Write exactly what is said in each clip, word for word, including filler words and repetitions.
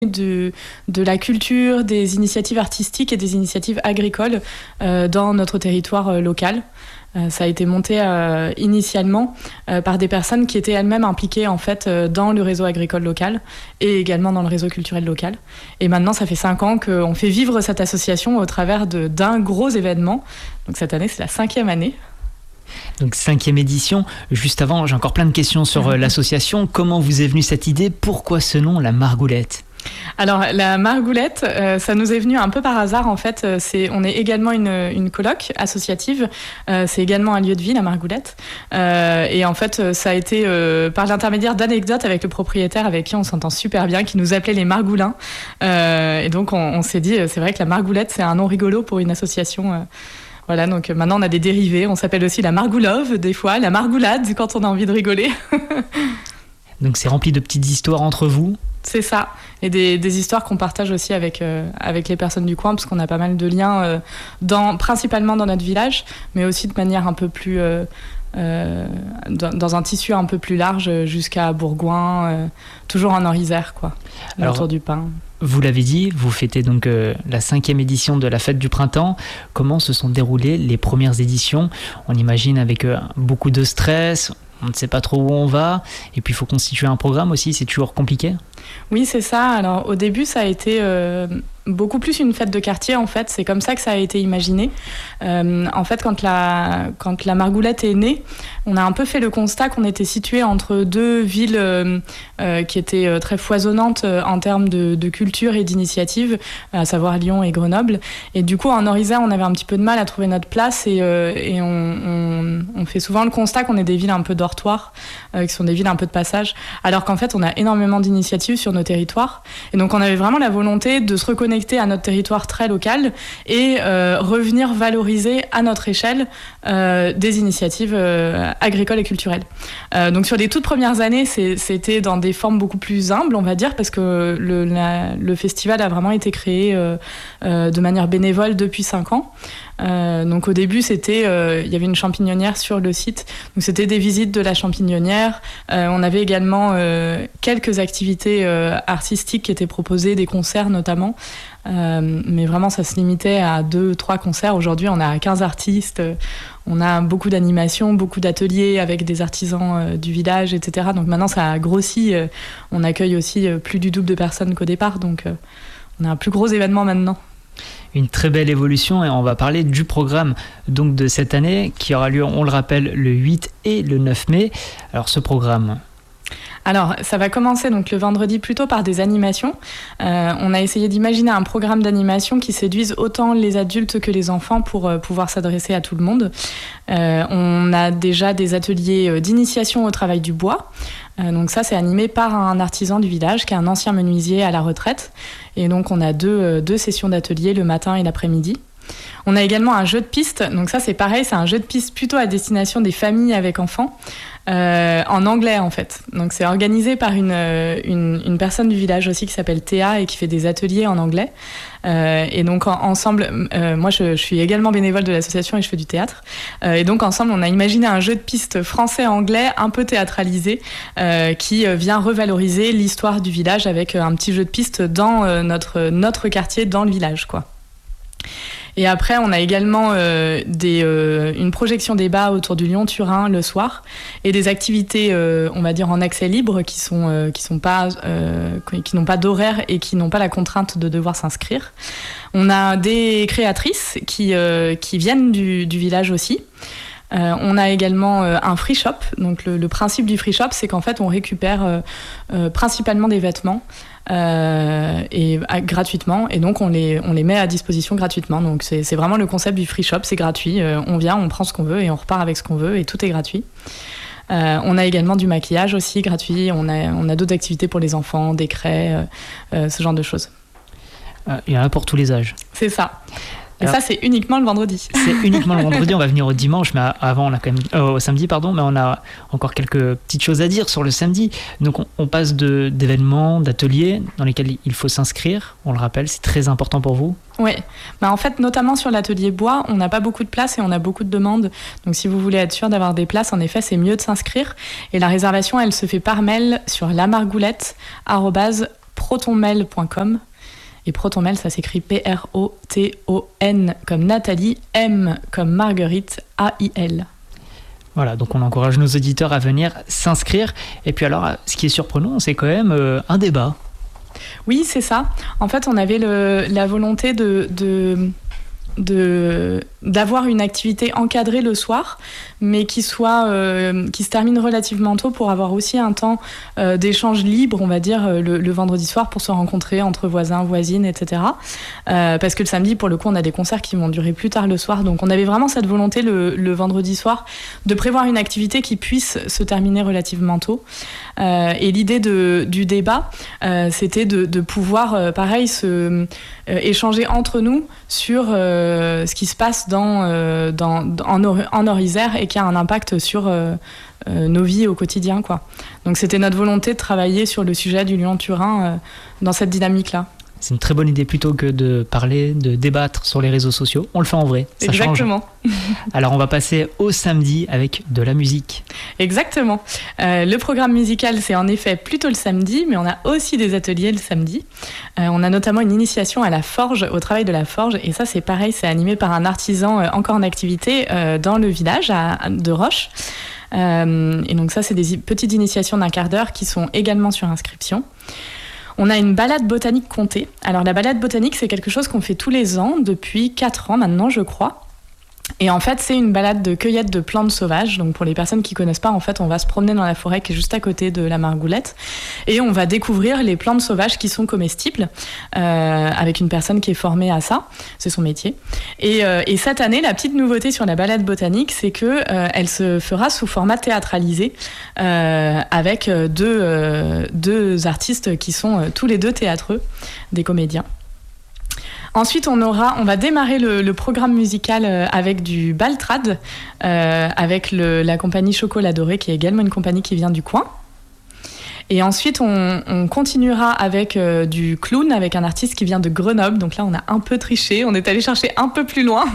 De, de la culture, des initiatives artistiques et des initiatives agricoles euh, dans notre territoire euh, local. Euh, ça a été monté euh, initialement euh, par des personnes qui étaient elles-mêmes impliquées en fait euh, dans le réseau agricole local et également dans le réseau culturel local. Et maintenant, ça fait cinq ans qu'on fait vivre cette association au travers de, d'un gros événement. Donc cette année, c'est la cinquième année. Donc cinquième édition. Juste avant, j'ai encore plein de questions sur euh, l'association. Comment vous est venue cette idée ? Pourquoi ce nom, la Margoulette ? Alors la Margoulette, euh, ça nous est venu un peu par hasard en fait. C'est, on est également une, une coloc associative. Euh, c'est également un lieu de vie, la Margoulette. Euh, et en fait, ça a été euh, par l'intermédiaire d'anecdotes avec le propriétaire, avec qui on s'entend super bien, qui nous appelait les Margoulins. Euh, et donc on, on s'est dit, c'est vrai que la Margoulette, c'est un nom rigolo pour une association. Euh, Voilà, donc maintenant on a des dérivés. On s'appelle aussi la Margoulove des fois, la Margoulade quand on a envie de rigoler. Donc c'est rempli de petites histoires entre vous ? C'est ça, et des, des histoires qu'on partage aussi avec, euh, avec les personnes du coin, parce qu'on a pas mal de liens, euh, dans, principalement dans notre village, mais aussi de manière un peu plus... Euh, euh, dans, dans un tissu un peu plus large, jusqu'à Bourgoin, euh, toujours en Orisère, quoi, Alors, autour du pain. Vous l'avez dit, vous fêtez donc euh, la cinquième édition de la Fête du Printemps. Comment se sont déroulées les premières éditions ? On imagine avec euh, beaucoup de stress, on ne sait pas trop où on va, et puis il faut constituer un programme aussi, c'est toujours compliqué ? Oui, c'est ça. Alors au début, ça a été euh, beaucoup plus une fête de quartier en fait. C'est comme ça que ça a été imaginé. Euh, en fait, quand la quand la Margoulette est née, on a un peu fait le constat qu'on était situé entre deux villes euh, euh, qui étaient euh, très foisonnantes euh, en termes de, de culture et d'initiative, à savoir Lyon et Grenoble. Et du coup, en Orisère, on avait un petit peu de mal à trouver notre place et, euh, et on, on, on fait souvent le constat qu'on est des villes un peu dortoirs, euh, qui sont des villes un peu de passage, alors qu'en fait, on a énormément d'initiatives sur nos territoires. Et donc, on avait vraiment la volonté de se reconnecter à notre territoire très local et euh, revenir valoriser à notre échelle euh, des initiatives euh, agricoles et culturelles. Euh, donc, sur les toutes premières années, c'est, c'était dans des formes beaucoup plus humbles, on va dire, parce que le, la, le festival a vraiment été créé euh, euh, de manière bénévole depuis cinq ans. Euh, donc au début c'était euh, il y avait une champignonnière sur le site, donc c'était des visites de la champignonnière. Euh, on avait également euh, quelques activités euh, artistiques qui étaient proposées, des concerts notamment, euh, mais vraiment ça se limitait à deux trois concerts. Aujourd'hui on a quinze artistes, on a beaucoup d'animations, beaucoup d'ateliers avec des artisans euh, du village, etc. Donc maintenant ça a grossi, euh, on accueille aussi euh, plus du double de personnes qu'au départ, donc euh, on a un plus gros événement maintenant. Une très belle évolution, et on va parler du programme donc de cette année qui aura lieu, on le rappelle, le huit et le neuf mai. Alors ce programme... Alors, ça va commencer donc le vendredi plutôt par des animations. Euh, on a essayé d'imaginer un programme d'animation qui séduise autant les adultes que les enfants pour euh, pouvoir s'adresser à tout le monde. Euh, on a déjà des ateliers d'initiation au travail du bois. Euh, donc ça, c'est animé par un artisan du village qui est un ancien menuisier à la retraite. Et donc, on a deux, euh, deux sessions d'ateliers le matin et l'après-midi. On a également un jeu de piste. Donc ça, c'est pareil, c'est un jeu de piste plutôt à destination des familles avec enfants. Euh, en anglais en fait. Donc c'est organisé par une, une, une personne du village aussi qui s'appelle Théa et qui fait des ateliers en anglais. Euh, et donc en, ensemble, euh, moi je, je suis également bénévole de l'association et je fais du théâtre. Euh, et donc ensemble on a imaginé un jeu de piste français-anglais un peu théâtralisé euh, qui vient revaloriser l'histoire du village avec un petit jeu de piste dans euh, notre, notre quartier, dans le village quoi. Et après, on a également euh, des, euh, une projection débat autour du Lyon-Turin le soir et des activités, euh, on va dire, en accès libre qui sont, euh, qui sont pas, euh, qui n'ont pas d'horaire et qui n'ont pas la contrainte de devoir s'inscrire. On a des créatrices qui, euh, qui viennent du, du village aussi. Euh, on a également euh, un free shop. Donc le, le principe du free shop, c'est qu'en fait, on récupère euh, euh, principalement des vêtements euh, et à, gratuitement, et donc on les on les met à disposition gratuitement. Donc c'est c'est vraiment le concept du free shop, c'est gratuit. Euh, on vient, on prend ce qu'on veut et on repart avec ce qu'on veut et tout est gratuit. Euh, on a également du maquillage aussi gratuit. On a on a d'autres activités pour les enfants, des craies, euh, euh, ce genre de choses. Euh, il y en a pour tous les âges. C'est ça. Et Alors, ça, c'est uniquement le vendredi. C'est uniquement le vendredi, on va venir au dimanche, mais avant, on a quand même, euh, au samedi, pardon, mais on a encore quelques petites choses à dire sur le samedi. Donc, on, on passe de, d'événements, d'ateliers dans lesquels il faut s'inscrire. On le rappelle, c'est très important pour vous. Oui, bah en fait, notamment sur l'atelier bois, on n'a pas beaucoup de place et on a beaucoup de demandes. Donc, si vous voulez être sûr d'avoir des places, en effet, c'est mieux de s'inscrire. Et la réservation, elle se fait par mail sur lamargoulette arobase protonmail point com. Et Protonmail, ça s'écrit P R O T O N comme Nathalie, M comme Marguerite, A I L. Voilà, donc on encourage nos auditeurs à venir s'inscrire. Et puis alors, ce qui est surprenant, c'est quand même euh, un débat. Oui, c'est ça. En fait, on avait le, la volonté de... de... De, d'avoir une activité encadrée le soir, mais qui soit euh, qui se termine relativement tôt pour avoir aussi un temps euh, d'échange libre, on va dire, le, le vendredi soir pour se rencontrer entre voisins, voisines, et cetera. Euh, parce que le samedi, pour le coup, on a des concerts qui vont durer plus tard le soir. Donc on avait vraiment cette volonté le, le vendredi soir de prévoir une activité qui puisse se terminer relativement tôt. Euh, et l'idée de, du débat, euh, c'était de, de pouvoir, euh, pareil, se, euh, échanger entre nous sur euh, ce qui se passe dans, euh, dans, en, en Nord-Isère et qui a un impact sur euh, euh, nos vies au quotidien, quoi. Donc c'était notre volonté de travailler sur le sujet du Lyon-Turin euh, dans cette dynamique-là. C'est une très bonne idée plutôt que de parler, de débattre sur les réseaux sociaux. On le fait en vrai, ça Exactement. change. Alors on va passer au samedi avec de la musique. Exactement. Euh, le programme musical, c'est en effet plutôt le samedi, mais on a aussi des ateliers le samedi. Euh, on a notamment une initiation à la forge, au travail de la forge, et ça c'est pareil, c'est animé par un artisan euh, encore en activité euh, dans le village à, de Roche. Euh, et donc ça c'est des petites initiations d'un quart d'heure qui sont également sur inscription. On a une balade botanique comptée. Alors la balade botanique, c'est quelque chose qu'on fait tous les ans, depuis quatre ans maintenant, je crois. Et en fait, c'est une balade de cueillette de plantes sauvages. Donc pour les personnes qui connaissent pas, en fait, on va se promener dans la forêt qui est juste à côté de la Margoulette et on va découvrir les plantes sauvages qui sont comestibles euh, avec une personne qui est formée à ça. C'est son métier. Et, euh, et cette année, la petite nouveauté sur la balade botanique, c'est que euh, elle se fera sous format théâtralisé euh, avec deux, euh, deux artistes qui sont euh, tous les deux théâtreux, des comédiens. Ensuite, on aura, on va démarrer le, le programme musical avec du Baltrad, euh, avec le, la compagnie Chocolat Doré, qui est également une compagnie qui vient du coin. Et ensuite, on, on continuera avec euh, du clown, avec un artiste qui vient de Grenoble. Donc là, on a un peu triché, on est allé chercher un peu plus loin.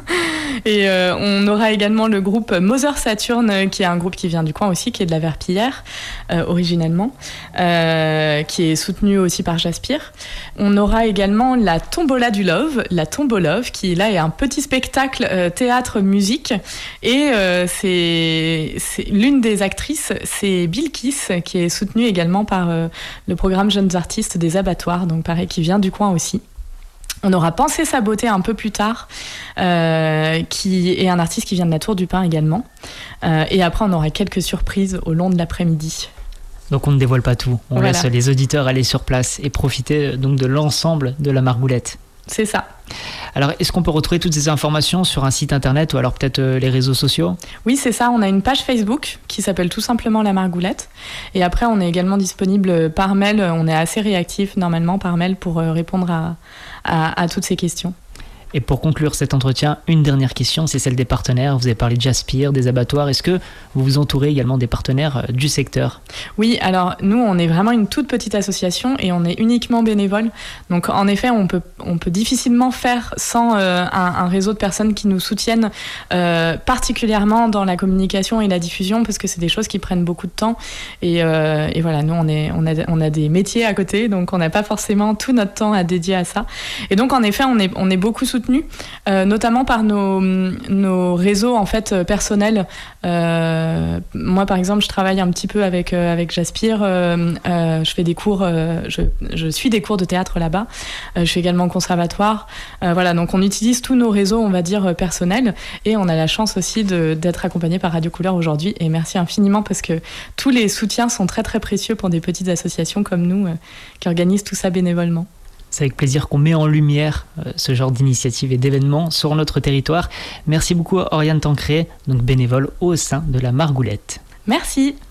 Et euh, on aura également le groupe Mother Saturn, qui est un groupe qui vient du coin aussi, qui est de la Verpillière, euh, originellement, euh, qui est soutenu aussi par Jaspire. On aura également la Tombola du Love, la Tombolove, qui là est un petit spectacle euh, théâtre-musique. Et euh, c'est, c'est l'une des actrices, c'est Bilkis, qui est soutenue également par euh, le programme Jeunes Artistes des Abattoirs, donc pareil, qui vient du coin aussi. On aura Pensé sa beauté un peu plus tard, euh, qui est un artiste qui vient de la Tour du Pin également. Euh, et après, on aura quelques surprises au long de l'après-midi. Donc on ne dévoile pas tout, on voilà. laisse les auditeurs aller sur place et profiter donc de l'ensemble de la Margoulette. C'est ça. Alors, est-ce qu'on peut retrouver toutes ces informations sur un site internet ou alors peut-être euh, les réseaux sociaux ? Oui, c'est ça. On a une page Facebook qui s'appelle tout simplement La Margoulette. Et après, on est également disponible par mail. On est assez réactif normalement par mail pour euh, répondre à, à, à toutes ces questions. Et pour conclure cet entretien, une dernière question, c'est celle des partenaires. Vous avez parlé de Jaspire, des abattoirs. Est-ce que vous vous entourez également des partenaires du secteur ? Oui, alors nous, on est vraiment une toute petite association et on est uniquement bénévole. Donc en effet, on peut, on peut difficilement faire sans euh, un, un réseau de personnes qui nous soutiennent, euh, particulièrement dans la communication et la diffusion, parce que c'est des choses qui prennent beaucoup de temps. Et, euh, et voilà, nous, on, est, on, a, on a des métiers à côté, donc on n'a pas forcément tout notre temps à dédier à ça. Et donc en effet, on est, on est beaucoup soutenus. Euh, notamment par nos, nos réseaux en fait personnels. Euh, moi par exemple je travaille un petit peu avec, euh, avec Jaspire, euh, euh, je fais des cours, euh, je, je suis des cours de théâtre là-bas, euh, je suis également au conservatoire, euh, voilà, donc on utilise tous nos réseaux on va dire personnels et on a la chance aussi de, d'être accompagné par Radio Couleur aujourd'hui et merci infiniment parce que tous les soutiens sont très très précieux pour des petites associations comme nous euh, qui organisent tout ça bénévolement. C'est avec plaisir qu'on met en lumière euh, ce genre d'initiatives et d'événements sur notre territoire. Merci beaucoup à Oriane Tancré, donc bénévole au sein de la Margoulette. Merci.